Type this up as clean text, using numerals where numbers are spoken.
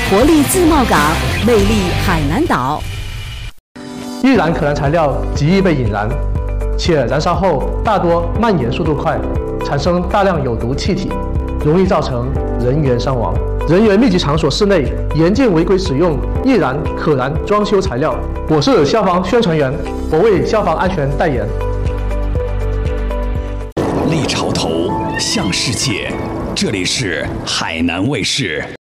活力自贸港，魅力海南岛。 易燃可燃材料极易被引燃，且燃烧后大多蔓延速度快，产生大量有毒气体，容易造成人员伤亡。人员密集场所室内严禁违规使用易燃可燃装修材料。我是消防宣传员，我为消防安全代言。 立潮头向世界，这里是海南卫视。